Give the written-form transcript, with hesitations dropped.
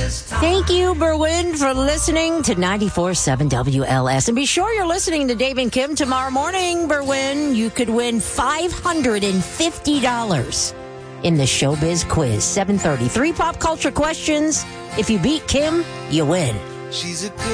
Thank you, Berwyn, for listening to 94.7 WLS. And be sure you're listening to Dave and Kim tomorrow morning, Berwyn. You could win $550 in the Showbiz Quiz. 7:30. 3 pop culture questions. If you beat Kim, you win. She's a good